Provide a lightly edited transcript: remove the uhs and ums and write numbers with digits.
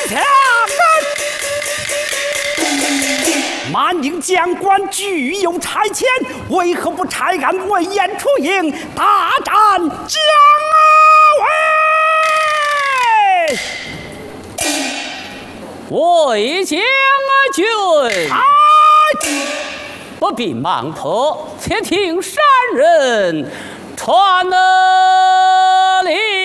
将满营将官具有差遣，为何不差俺文言出营大战姜维？ 为将军，不必忙迫，且听山人传令。